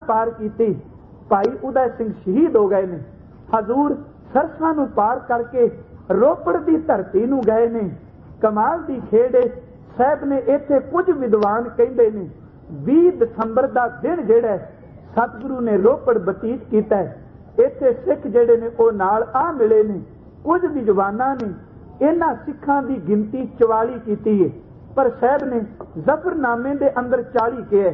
पार की। भाई उदय सिंह शहीद हो गए ने। हजूर सरसा नूं पार करके रोपड़ की धरती नूं गए ने। कमाल की खेड साहब ने इत्थे कुछ विद्वान कहते ने 20 दसंबर का दिन जिहड़ा सतगुरु ने रोपड़ बतीत किया। इत्थे सिख जिहड़े ने वो नाल आ मिले ने। कुछ विद्वानां ने इन्हां सिखां की गिनती 44 की है, पर साहब ने जफरनामे के अंदर 40 कहा।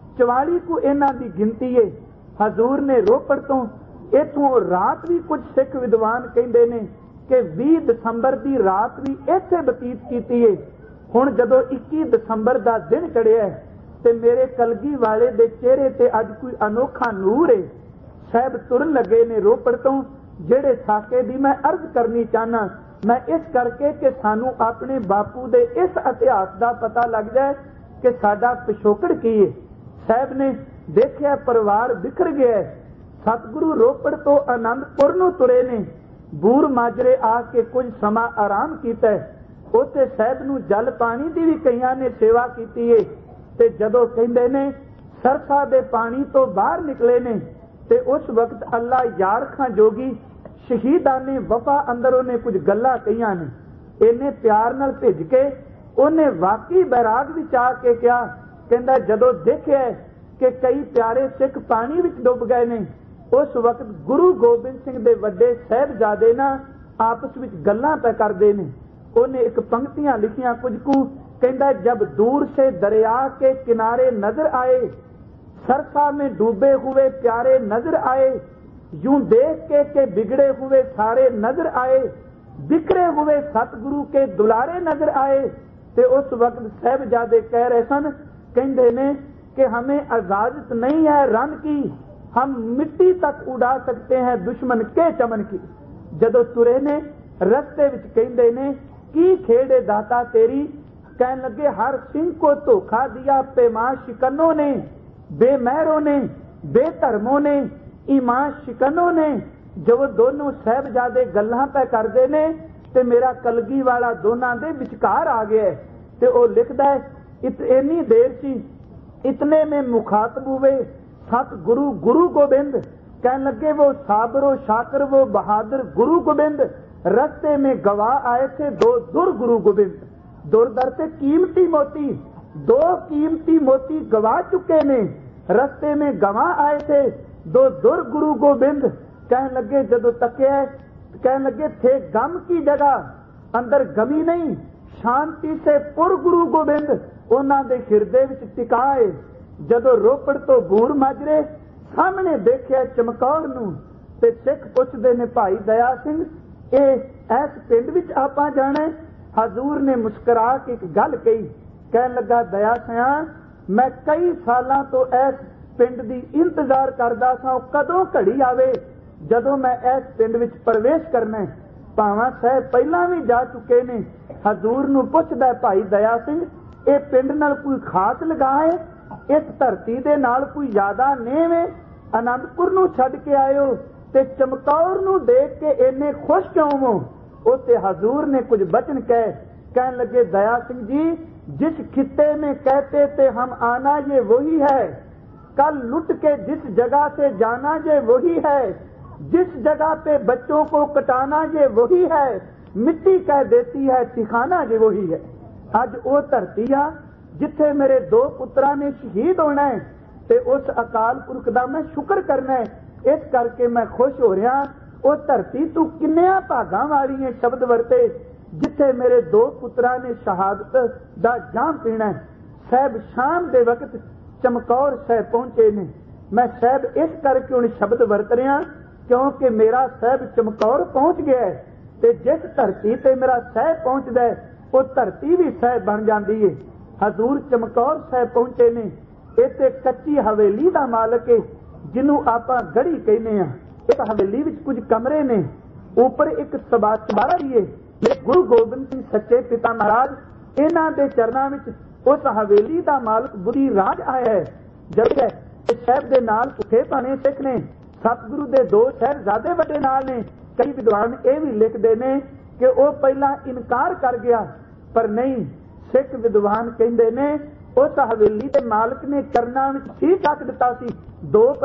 44 को इन्हां की गिनती है। हजूर ने रोपड़ तो इथों रात भी कुछ सिख विद्वान कहते ने कि 20 दसंबर की रात भी इत्थे बतीत की है। हुण जदों 21 दसंबर का दिन चढ़िया ते मेरे कलगी वाले दे चेहरे ते अज कोई अनोखा नूर है। साहब तुरन लगे ने रोपड़ तो जेड़े साके दी मैं अर्ज करनी चाहना। मैं इस करके कि सानू अपने बापू दे इस इतिहास का पता लग जाए कि साडा पिछोकड़ की है। साहब ने देखिया परिवार बिखर गया। सतगुरु रोपड़ तो आनंदपुर नूं तुरे ने। बूर माजरे आके कुछ समा आराम किया। उत्थे साहब नूं जल पानी की भी कईयां ने सेवा की है। ते जदों कहंदे ने सरसा दे पानी तो बाहर निकले ने ते उस वक्त अल्लाह यार खां जोगी शहीदां ने वफा अंदरों ने कुछ गल्लां कहियां ने। इन्ने प्यार नाल भेज के उन्हें वाकई बैराग विच आके कहा, कहंदा जदों देखिया कि कई प्यारे सिख पानी विच डुब गए ने, उस वक्त गुरु गोबिंद सिंह दे वड्डे साहिबजादे ना आपस विच गल्लां पै करदे ने। उन्हें एक पंक्तियां लिखियां कुछ को, कहंदा जब दूर से दरिया के किनारे नजर आए, सरसा में डूबे हुए प्यारे नजर आए, यूं देख के बिगड़े हुए सारे नजर आए, बिखरे हुए सतगुरु के दुलारे नजर आए। ते उस वक्त साहिबजादे कह रहे सन, कहंदे ने कि हमें इजाजत नहीं है रन की, हम मिट्टी तक उड़ा सकते हैं दुश्मन के चमन की। जदों तुरे ने रस्ते विच कहंदे ने की खेड़े दाता तेरी, कहने लगे हर सिंह को धोखा दिया पैमां शिकनों ने, बेमहरों ने, बेधर्मों ने, ईमान शिकनों ने। जब दोनों साहिबजादे गल्लां पै करदे ने ते मेरा कलगी वाला दोनां दे विचकार आ गया ते ओ लिखदा है इतनी देर सी इतने में मुखातब हुए सतगुरु गुरु गोबिंद, कहने लगे वो साबरो शाकर वो बहादुर गुरु गोबिंद, रस्ते में गवाह आए थे 2 दुर गुरु गोबिंद। दुरदर से कीमती मोती, 2 कीमती मोती गवा चुके ने, रस्ते में गवाह आए थे 2 दुर गुरु गोबिंद। कहने लगे जदों तकिया, कहने लगे थे गम की जगह अंदर गमी नहीं, शांति से पुर गुरु गोबिंद उन्हां दे हिरदे विच टिकाए। जदों रोपड़ तो बूर माजरे सामने देखिया चमकौर नूं ते सिख पुछदे ने भाई दया सिंह इस पिंड विच आपां जाना है। हजूर ने मुस्कुरा के एक गल कही, कहन लगा दया सिया मैं कई सालां तो इस पिंड दी इंतजार करदा सां कदों घड़ी आवे जदों मैं इस पिंड विच प्रवेश करना है। भावां साहब पहलां भी जा चुके ने। हजूर नूं पुछदा भाई दया सिंह ये पिंड नाल कोई खास लगा है, इस धरती दे नाल कोई ज्यादा नेम है, आनंदपुर नूं छड्ड के आयो ते चमकौर नूं देख के इन्ने खुश क्यों हो। उससे हजूर ने कुछ वचन कहने लगे दया सिंह जी जिस खित्ते में कहते थे हम आना ये वही है, कल लुट के जिस जगह से जाना ये वही है, जिस जगह पे बच्चों को कटाना ये वही है, मिट्टी कह देती है ठिकाना ये वही है। अज वो धरती आ जिथे मेरे 2 पुत्रां ने शहीद होना है ते उस अकाल पुरख दा मैं शुक्र करना है, इस करके मैं खुश हो रहा। वो धरती तू किन्नियां भागां वाली है शब्द वरते जिथे मेरे 2 पुत्रां ने शहादत दा जाम पीना है। साहब शाम दे वक्त चमकौर साहब पहुंचे ने। मैं साहब इस करके उन शब्द वरत रहा क्योंकि मेरा साहब चमकौर पहुंच गया है ते जिस धरती ते मेरा साहब पहुंचदा है वो धरती भी साहब बन जाती है। हजूर चमकौर साहब पहुंचे ने। इत्थे कच्ची हवेली दा मालक है जिन्हों आपां गढ़ी कहने आ। इस हवेली विच कुछ कमरे ने, ऊपर एक सबारा भी है। मेरे गुरु गोबिंद सिंह सच्चे पिता महाराज इन्हां दे चरनां विच उस हवेली दा मालक बुरी राज आया है। जब साहब दे नाल भुखे पाने सिख ने, सतगुरु दे 2 साहिबजादे वड्डे नाल ने। कई विद्वान ये भी लिखते हैं कि वह पहला इनकार कर गया, पर नहीं, सिख विद्वान कहते ने उस हवेली के मालक ने चरनां विच ठीक रख दिता सी। 2